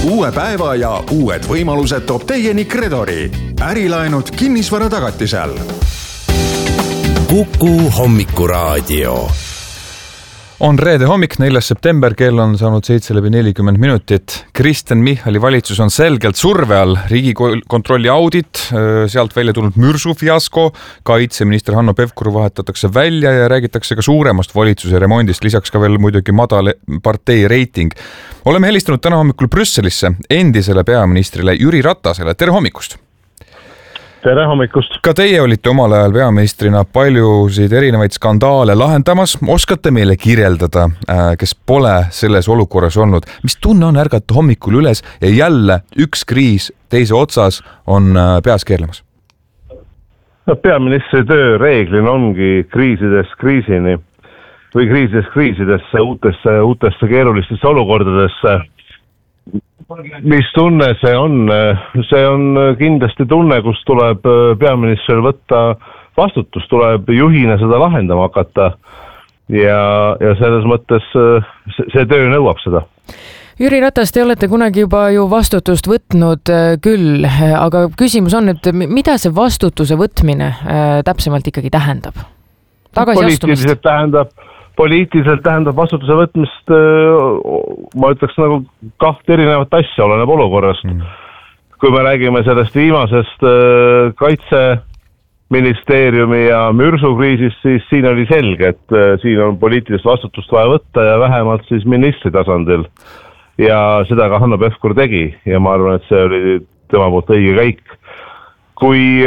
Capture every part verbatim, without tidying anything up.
Uue päeva ja uued võimalused toob teieni Kredori. Ärilaenud kinnisvara tagatisel. Kuku hommikuraadio. On reede hommik, neljas september, kell on saanud seitse läbi nelikümmend minutit. Kristen Michali valitsus on selgelt surve all. Riigikontrolli audit, sealt välja tulnud mürsufiasko, kaitseminister Hanno Pevkur vahetatakse välja ja räägitakse ka suuremast valitsuse remondist, lisaks ka veel muidugi madal partei reiting. Oleme helistanud täna hommikul Brüsselisse endisele peaministrile Jüri Ratasele. Tere hommikust! Tere hommikust! Ka teie olite omal ajal peaministrina paljusid erinevaid skandaale lahendamas. Oskate meile kirjeldada, kes pole selles olukorras olnud? Mis tunne on ärgata hommikul üles ja jälle üks kriis teise otsas on peas keerlemas? No, peaministri töö reeglina ongi kriisidest kriisini või kriisidest kriisidesse, uutesse, uutesse keerulistesse olukordadesse. Mis tunne see on? See on kindlasti tunne, kus tuleb peaministril võtta vastutus, tuleb juhina seda lahendama hakata ja, ja selles mõttes see töö nõuab seda. Jüri Ratas, te olete kunagi juba ju vastutust võtnud küll, aga küsimus on, et mida see vastutuse võtmine täpsemalt ikkagi tähendab? Poliitiliselt tähendab Poliitiliselt tähendab vastutuse võtmist, ma ütleks nagu kaht erinevat asja, oleneb olukorrast. Mm. Kui me räägime sellest viimasest kaitseministeeriumi ja mürsukriisist, siis siin oli selge, et siin on poliitilist vastutust vaja võtta ja vähemalt siis ministri tasandil. Ja seda ka Hanno Pevkur tegi ja ma arvan, et see oli tema poolt õige käik. Kui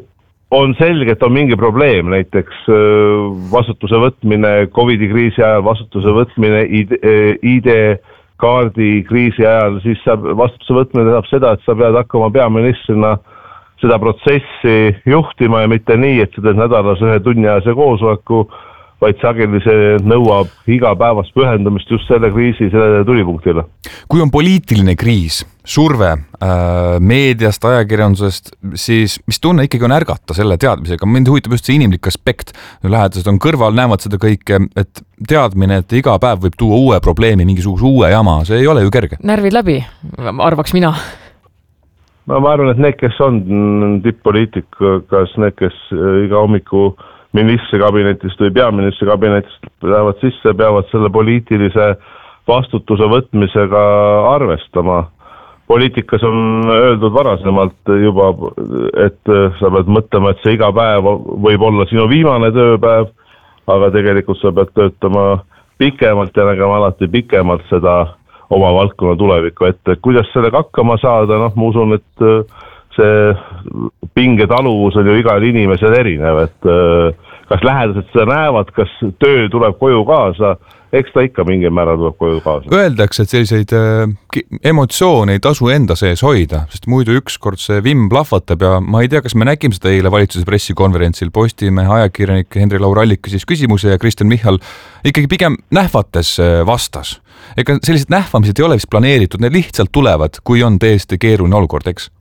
on selge, et on mingi probleem, näiteks vastutuse võtmine Covidi kriisi ajal, vastutuse võtmine I D-kaardi kriisi ajal, siis saab, vastutuse võtmine tähendab seda, et sa pead hakkama peaministrina seda protsessi juhtima ja mitte nii, et seda nädalas ühe tunni ajase koosoleku, vaid sageli see nõuab igapäevast pühendamist just selle kriisi, selle tulipunktile. Kui on poliitiline kriis, surve äh, meediast, ajakirjandusest, siis mis tunne ikkagi on ärgata selle teadmisega? Mind huvitab just see inimlik aspekt. Lähedased on kõrval, näevad seda kõike, et teadmine, et iga päev võib tuua uue probleemi, mingisuguse uue jama, see ei ole ju kerge. Närvid läbi, arvaks mina. Ma arvan, et need, kes on tipp-poliitikas, need, kes iga hommiku ministri kabinetist või peaministri kabinetist lähevad sisse, peavad selle poliitilise vastutuse võtmisega arvestama. Poliitikas on öeldud varasemalt juba, et sa pead mõtlema, et see iga päev võib olla sinu viimane tööpäev, aga tegelikult sa pead töötama pikemalt ja nägema alati pikemalt seda oma valdkonna tulevikku ette. Kuidas sellega hakkama saada? No, ma usun, et see pingetaluvus on ju igal inimesel erinev, et kas lähedased seda näevad, kas töö tuleb koju kaasa, eks ta ikka mingi määral tuleb koju kaasa. Öeldakse, et selliseid emotsioone ei tasu enda sees hoida, sest muidu ükskord see vimm plahvatab ja ma ei tea, kas me nägime seda eile valitsuse pressikonverentsil, Postimehe ajakirjanik Henri Laurallik küsis küsimuse ja Kristen Michal ikkagi pigem nähvates vastas. Ega sellised nähvamised ei ole vist planeeritud, need lihtsalt tulevad, kui on tõesti keeruline olukord, eks?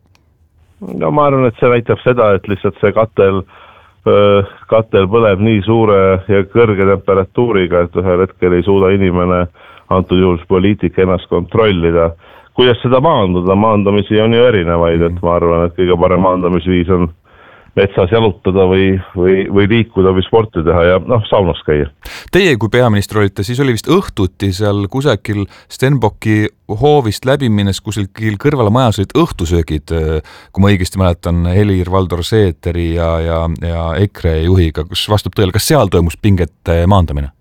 No ma arvan, et see väitab seda, et lihtsalt see katel, katel põleb nii suure ja kõrge temperatuuriga, et ühel hetkel ei suuda inimene antud juhul poliitik ennast kontrollida. Kuidas seda maandada? Maandamisi on ju erinevaid, et ma arvan, et kõige parem maandamisviis on metsas jalutada või, või, või liikuda või sporti teha ja noh, saunas käia. Teie kui peaminister olite, siis oli vist õhtuti seal kusagil Stenbocki hoovist läbi minnes kusagil kõrvale majas olid õhtusöögid, kui ma õigesti mäletan Helir-Valdor Seeteri ja, ja, ja EKRE juhiga, kus vastab tõele, kas seal toimus pingete maandamine?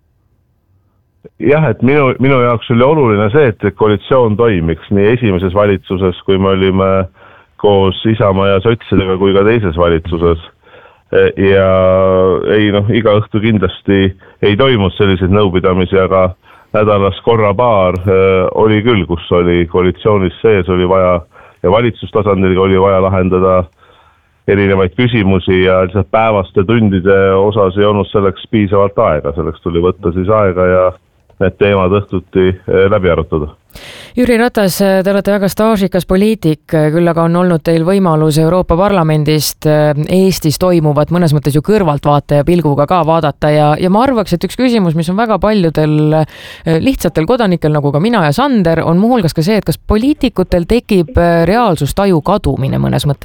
Jah, et minu, minu jaoks oli oluline see, et koalitsioon toimiks nii esimeses valitsuses, kui me olime koos Isamaa ja sotsidega kui ka teises valitsuses. Ja ei, noh, iga õhtu kindlasti ei toimunud selliseid nõupidamisi, aga nädalas korra paar oli küll, kus oli koalitsioonis sees, oli vaja ja valitsustasandil oli vaja lahendada erinevaid küsimusi ja lihtsalt päevaste tundide osas ei olnud selleks piisavalt aega, selleks tuli võtta siis aega ja need teemad õhtuti läbi arutada. Jüri Ratas, te olete väga staažikas poliitik, küll aga on olnud teil võimalus Euroopa Parlamendist Eestis toimuvat mõnes mõttes ju kõrvaltvaataja pilguga ka vaadata ja, ja ma arvaks, et üks küsimus, mis on väga paljudel lihtsatel kodanikel, nagu ka mina ja Sander, on muuhulgas ka see, et kas poliitikutel tekib reaalsustaju kadumine mõnes mõttes.